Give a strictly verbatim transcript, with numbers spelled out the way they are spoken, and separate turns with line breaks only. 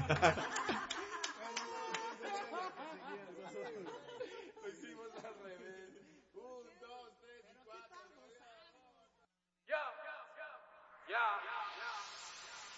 Lo hicimos al revés. Un, dos, tres y cuatro.
Yo, yo, yo, yo.